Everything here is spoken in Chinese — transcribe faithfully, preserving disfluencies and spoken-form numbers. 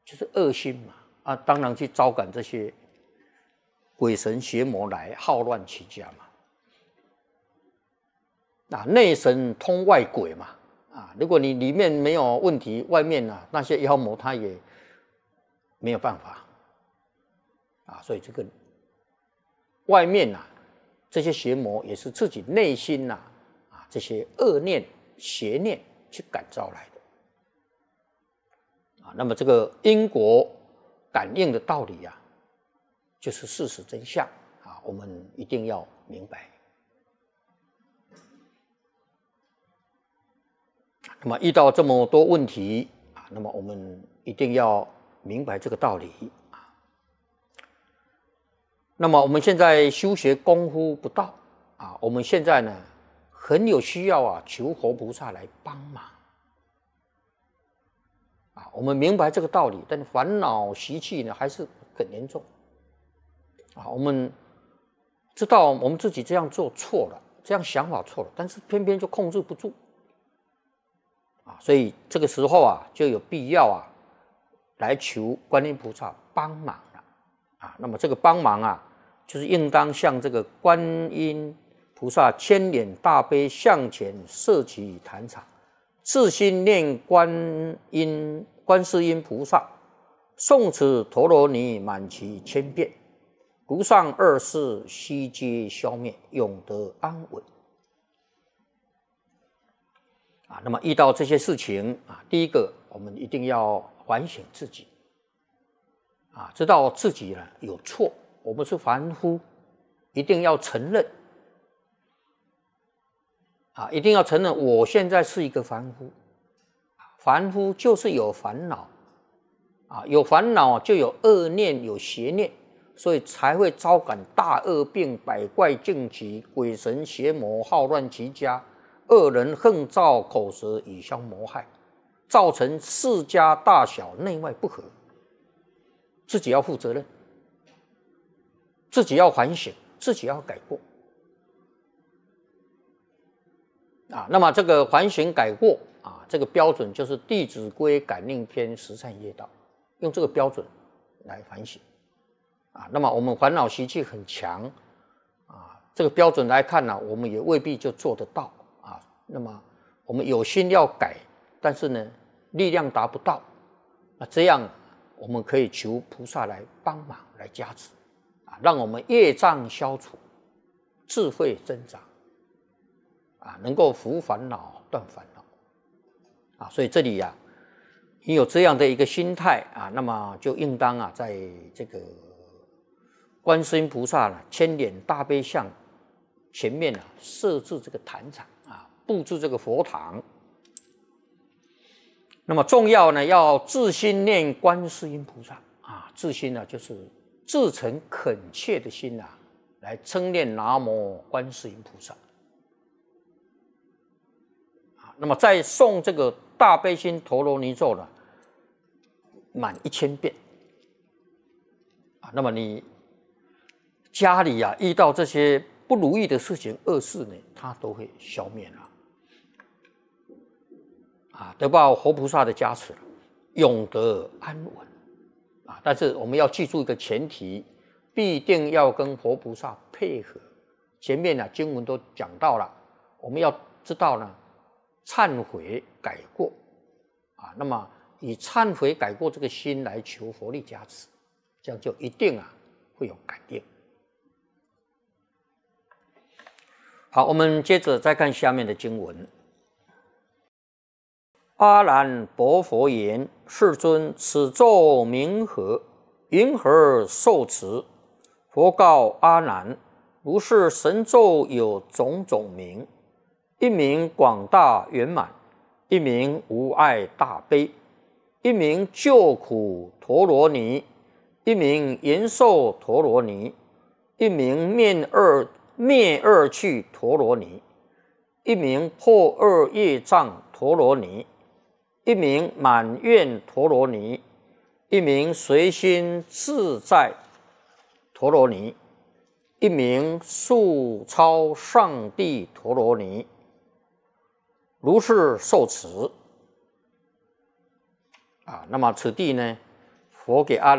就是恶心嘛，啊，当然去招感这些鬼神邪魔来好乱其家嘛。啊，内神通外鬼嘛，啊，如果你里面没有问题，外面啊那些妖魔他也没有办法，啊，所以这个外面啊这些邪魔也是自己内心呐 啊, 啊这些恶念邪念去感召来的，啊，那么这个因果感应的道理啊，就是事实真相啊，我们一定要明白。那么遇到这么多问题啊，那么我们一定要明白这个道理啊。那么我们现在修学功夫不到啊，我们现在呢很有需要啊，求佛菩萨来帮忙啊。我们明白这个道理，但烦恼习气呢还是很严重啊。我们知道我们自己这样做错了，这样想法错了，但是偏偏就控制不住。啊，所以这个时候啊，就有必要啊，来求观音菩萨帮忙了啊。那么这个帮忙啊，就是应当向这个观音菩萨千脸大悲向前设起坛场，自心念观音观世音菩萨，诵持陀罗尼满其千遍，如上二世悉皆消灭，永得安稳。啊，那么遇到这些事情啊，第一个我们一定要反省自己，啊，知道自己呢有错，我们是凡夫，一定要承认，啊，一定要承认我现在是一个凡夫，凡夫就是有烦恼，啊，有烦恼就有恶念，有邪念，所以才会招感大恶病、百怪境疾、鬼神邪魔好乱其家。恶人横造口舌以相谋害，造成世家大小内外不和，自己要负责任，自己要反省，自己要改过啊。那么这个反省改过啊，这个标准就是《弟子规》感应篇十善业道，用这个标准来反省啊。那么我们烦恼习气很强啊，这个标准来看呢、啊，我们也未必就做得到。那么我们有心要改，但是呢力量达不到，那这样我们可以求菩萨来帮忙来加持啊，让我们业障消除，智慧增长啊，能够伏烦恼断烦恼啊。所以这里呀、啊，你有这样的一个心态啊，那么就应当啊，在这个观世音菩萨呢千脸大悲像前面啊设置这个坛场啊。布置这个佛堂，那么重要呢，要自心念观世音菩萨啊，自心呢就是至诚恳切的心啊，来称念南无观世音菩萨啊。那么再诵这个大悲心陀罗尼咒呢，满一千遍啊。那么你家里啊遇到这些不如意的事情、恶事呢，它都会消灭了。啊，得到佛菩萨的加持，永得安稳啊！但是我们要记住一个前提，必定要跟佛菩萨配合。前面呢、啊、经文都讲到了，我们要知道呢，忏悔改过啊，那么以忏悔改过这个心来求佛力加持，这样就一定啊会有感应。好，我们接着再看下面的经文。阿难薄佛言：世尊，此咒名何？云何受持？佛告阿难：如是神咒有种种名，一名广大圆满，一名无碍大悲，一名救苦陀罗尼，一名延寿陀罗尼，一名灭恶灭恶趣陀罗尼，一名破恶业障陀罗尼，一名满愿陀罗尼，一名随心自在陀罗尼，一名速超上帝陀罗尼。如是受持啊，那么此地呢， 佛给阿